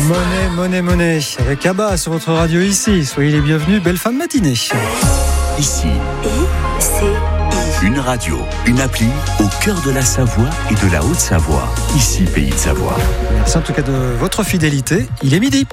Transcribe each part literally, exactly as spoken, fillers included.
Monnaie, monnaie, monnaie. Avec Abba sur votre radio ici. Soyez les bienvenus. Belle fin de matinée. Ici. Et c'est une radio, une appli au cœur de la Savoie et de la Haute-Savoie. Ici, Pays de Savoie. Merci en tout cas de votre fidélité. Il est midi.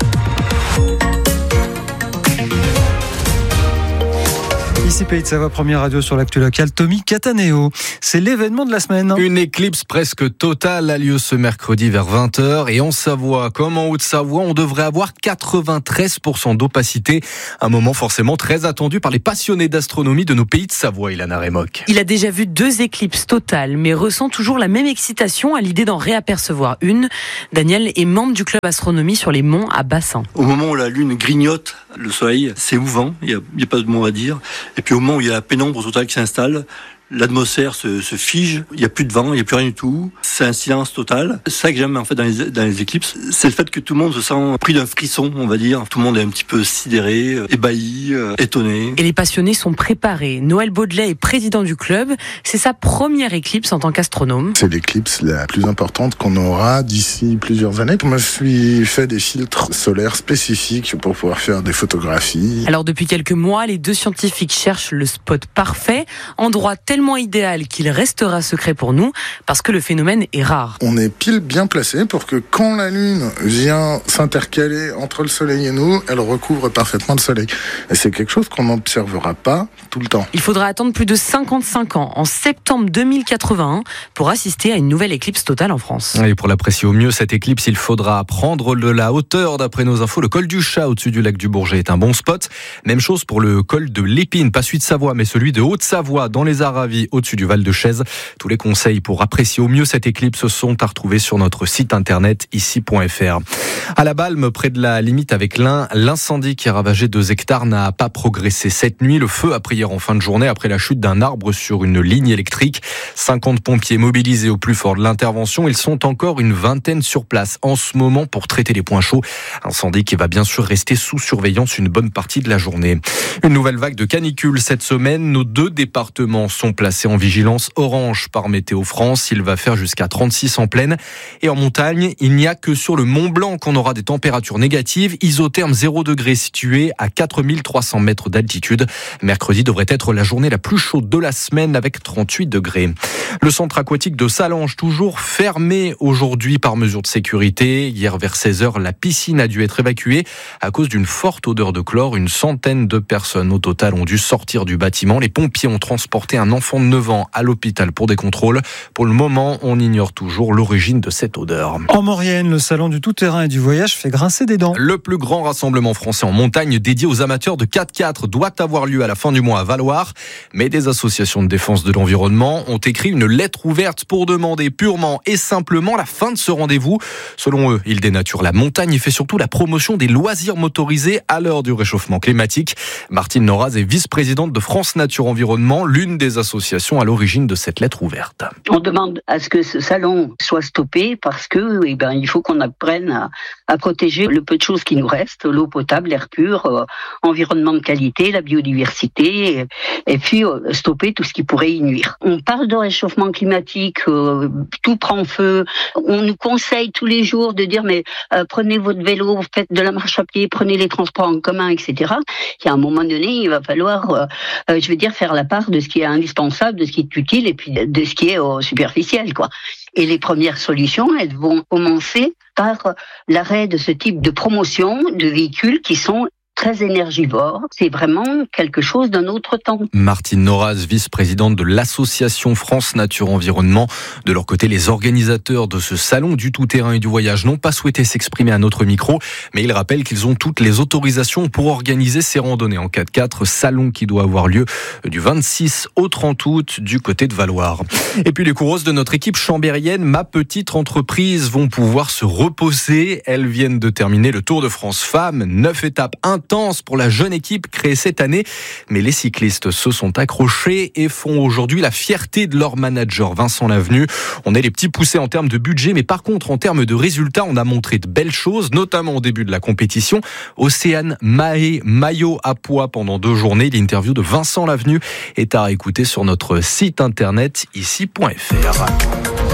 Ici Pays de Savoie, première radio sur l'actu locale, Tommy Cataneo. C'est l'événement de la semaine. Une éclipse presque totale a lieu ce mercredi vers vingt heures. Et en Savoie, comme en Haute-Savoie, on devrait avoir quatre-vingt-treize pour cent d'opacité. Un moment forcément très attendu par les passionnés d'astronomie de nos Pays de Savoie, Ilana Remoc. Il a déjà vu deux éclipses totales, mais ressent toujours la même excitation à l'idée d'en réapercevoir une. Daniel est membre du club astronomie sur les monts à Bassin. Au moment où la lune grignote le soleil, c'est émouvant, il n'y a, a pas de mot à dire. Et puis au moment où il y a la pénombre totale qui s'installe, l'atmosphère se, se fige, il n'y a plus de vent, il n'y a plus rien du tout. C'est un silence total. C'est ça que j'aime en fait dans les, dans les éclipses. C'est le fait que tout le monde se sent pris d'un frisson, on va dire. Tout le monde est un petit peu sidéré, ébahi, euh, étonné. Et les passionnés sont préparés. Noël Baudelet est président du club. C'est sa première éclipse en tant qu'astronome. C'est l'éclipse la plus importante qu'on aura d'ici plusieurs années. Moi, je suis fait des filtres solaires spécifiques pour pouvoir faire des photographies. Alors depuis quelques mois, les deux scientifiques cherchent le spot parfait, endroit tel idéal qu'il restera secret pour nous parce que le phénomène est rare. On est pile bien placé pour que quand la Lune vient s'intercaler entre le Soleil et nous, elle recouvre parfaitement le Soleil. Et c'est quelque chose qu'on n'observera pas tout le temps. Il faudra attendre plus de cinquante-cinq ans, en septembre deux mille quatre-vingt-un, pour assister à une nouvelle éclipse totale en France. Et pour l'apprécier au mieux, cette éclipse, il faudra prendre de la hauteur. D'après nos infos, le col du Chat au-dessus du lac du Bourget est un bon spot. Même chose pour le col de l'Épine, pas celui de Savoie, mais celui de Haute-Savoie, dans les Aravis, au-dessus du Val de Chaise. Tous les conseils pour apprécier au mieux cette éclipse sont à retrouver sur notre site internet ici point f r. À la Balme, près de la limite avec l'Ain, l'incendie qui a ravagé deux hectares n'a pas progressé cette nuit. Le feu a pris hier en fin de journée après la chute d'un arbre sur une ligne électrique. cinquante pompiers mobilisés au plus fort de l'intervention. Ils sont encore une vingtaine sur place en ce moment pour traiter les points chauds. Incendie qui va bien sûr rester sous surveillance une bonne partie de la journée. Une nouvelle vague de canicule cette semaine. Nos deux départements sont placé en vigilance orange par Météo France. Il va faire jusqu'à trente-six en plaine. Et en montagne, il n'y a que sur le Mont Blanc qu'on aura des températures négatives. Isotherme zéro degré situé à quatre mille trois cents mètres d'altitude. Mercredi devrait être la journée la plus chaude de la semaine avec trente-huit degrés. Le centre aquatique de Salange, toujours fermé aujourd'hui par mesure de sécurité. Hier vers seize heures, la piscine a dû être évacuée à cause d'une forte odeur de chlore. Une centaine de personnes au total ont dû sortir du bâtiment. Les pompiers ont transporté un enfant de neuf ans à l'hôpital pour des contrôles. Pour le moment, on ignore toujours l'origine de cette odeur. En Maurienne, le salon du tout-terrain et du voyage fait grincer des dents. Le plus grand rassemblement français en montagne dédié aux amateurs de quatre-quatre doit avoir lieu à la fin du mois à Valloire. Mais des associations de défense de l'environnement ont écrit une lettre ouverte pour demander purement et simplement la fin de ce rendez-vous. Selon eux, il dénature la montagne et fait surtout la promotion des loisirs motorisés à l'heure du réchauffement climatique. Martine Noraz est vice-présidente de France Nature Environnement, l'une des associations à l'origine de cette lettre ouverte. On demande à ce que ce salon soit stoppé parce que, eh ben, il faut qu'on apprenne à, à protéger le peu de choses qui nous restent, l'eau potable, l'air pur, euh, environnement de qualité, la biodiversité, et, et puis euh, stopper tout ce qui pourrait y nuire. On parle de réchauffement climatique, euh, tout prend feu. On nous conseille tous les jours de dire mais euh, prenez votre vélo, faites de la marche à pied, prenez les transports en commun, et cetera. Et à un moment donné, il va falloir, euh, euh, je veux dire, faire la part de ce qui est indispensable, de ce qui est utile et puis de ce qui est euh, superficiel, quoi. Et les premières solutions, elles vont commencer par l'arrêt de ce type de promotion de véhicules qui sont très énergivore. C'est vraiment quelque chose d'un autre temps. Martine Noraz, vice-présidente de l'association France Nature Environnement. De leur côté, les organisateurs de ce salon du tout-terrain et du voyage n'ont pas souhaité s'exprimer à notre micro, mais ils rappellent qu'ils ont toutes les autorisations pour organiser ces randonnées en quatre-quatre, salon qui doit avoir lieu du vingt-six au trente août du côté de Valloire. Et puis les coureuses de notre équipe chambérienne, Ma Petite Entreprise, vont pouvoir se reposer. Elles viennent de terminer le Tour de France Femmes, neuf étapes intenses pour la jeune équipe créée cette année. Mais les cyclistes se sont accrochés et font aujourd'hui la fierté de leur manager Vincent Lavenu. On est les petits poussés en termes de budget, mais par contre en termes de résultats, on a montré de belles choses, notamment au début de la compétition. Océane Mahé, maillot à poids pendant deux journées. L'interview de Vincent Lavenu est à réécouter sur notre site internet ici point f r.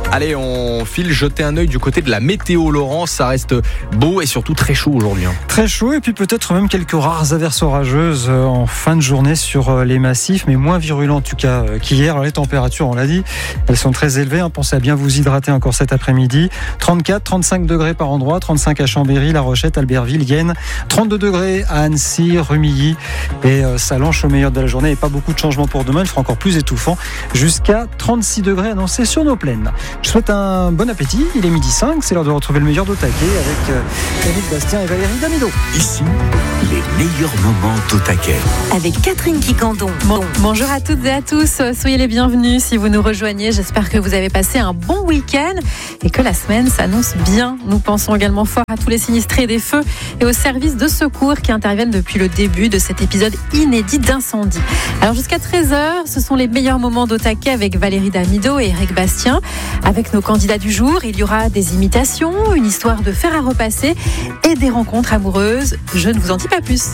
Allez, on file jeter un œil du côté de la météo, Laurence. Ça reste beau et surtout très chaud aujourd'hui. Très chaud et puis peut-être même quelques rares averses orageuses en fin de journée sur les massifs, mais moins virulents en tout cas qu'hier. Alors, les températures, on l'a dit, elles sont très élevées. Pensez à bien vous hydrater encore cet après-midi. trente-quatre, trente-cinq degrés par endroit, trente-cinq à Chambéry, La Rochette, Albertville, Yenne, trente-deux degrés à Annecy, Rumilly et Salanches au meilleur de la journée. Et pas beaucoup de changements pour demain, il fera encore plus étouffant, jusqu'à trente-six degrés annoncés sur nos plaines. Je souhaite un bon appétit, il est midi cinq, c'est l'heure de retrouver le meilleur d'Au Taquet avec Éric Bastien et Valérie Damido. Ici, les meilleurs moments d'Au Taquet. Avec Catherine Quicandon. Bon, bonjour à toutes et à tous, soyez les bienvenus si vous nous rejoignez. J'espère que vous avez passé un bon week-end et que la semaine s'annonce bien. Nous pensons également fort à tous les sinistrés des feux et aux services de secours qui interviennent depuis le début de cet épisode inédit d'incendie. Alors jusqu'à treize heures, ce sont les meilleurs moments d'Au Taquet avec Valérie Damido et Éric Bastien. Avec nos candidats du jour, il y aura des imitations, une histoire de fer à repasser et des rencontres amoureuses. Je ne vous en dis pas plus.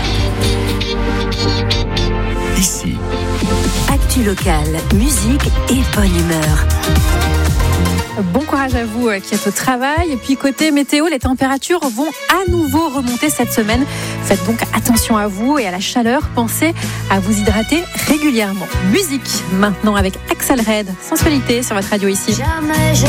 Ici, Actu locale, musique et bonne humeur. Bon courage à vous qui êtes au travail. Et puis côté météo, les températures vont à nouveau remonter cette semaine. Faites donc attention à vous et à la chaleur. Pensez à vous hydrater régulièrement. Musique maintenant avec Axel Red, Sensualité sur votre radio ici. Jamais